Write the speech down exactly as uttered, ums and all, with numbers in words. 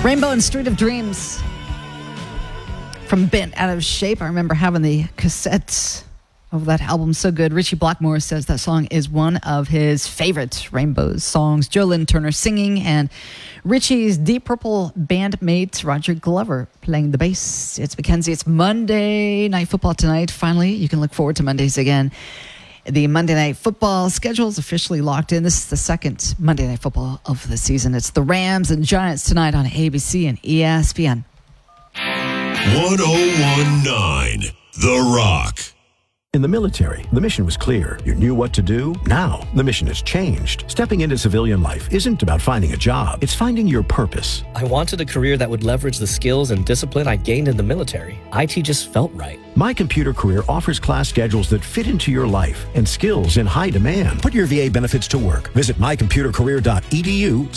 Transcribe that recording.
Rainbow and Street of Dreams from Bent Out of Shape. I remember having the cassettes of that album. So good. Richie Blackmore says that song is one of his favorite Rainbow songs. Joe Lynn Turner singing and Richie's Deep Purple bandmate Roger Glover playing the bass. It's Mackenzie. It's Monday Night Football tonight. Finally, you can look forward to Mondays again. The Monday Night Football schedule is officially locked in. This is the second Monday Night Football of the season. It's the Rams and Giants tonight on A B C and E S P N. one oh one point nine The Rock. In the military, the mission was clear. You knew what to do. Now, the mission has changed. Stepping into civilian life isn't about finding a job. It's finding your purpose. I wanted a career that would leverage the skills and discipline I gained in the military. I T just felt right. My Computer Career offers class schedules that fit into your life and skills in high demand. Put your V A benefits to work. Visit my computer career dot e d u